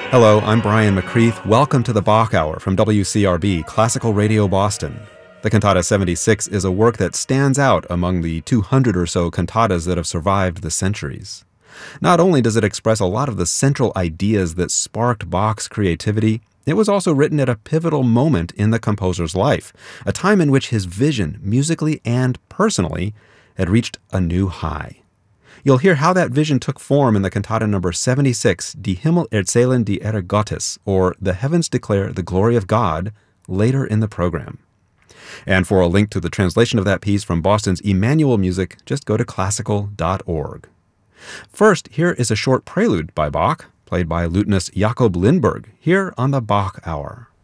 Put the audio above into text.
Hello, I'm Brian McCreath. Welcome to the Bach Hour from WCRB, Classical Radio Boston. The Cantata 76 is a work that stands out among the 200 or so cantatas that have survived the centuries. Not only does it express a lot of the central ideas that sparked Bach's creativity, it was also written at a pivotal moment in the composer's life, a time in which his vision, musically and personally, had reached a new high. You'll hear how that vision took form in the cantata number 76, Die Himmel erzählen die Ehre Gottes, or The Heavens Declare the Glory of God, later in the program. And for a link to the translation of that piece from Boston's Emmanuel Music, just go to classical.org. First, here is a short prelude by Bach, played by lutenist Jakob Lindberg, here on the Bach Hour.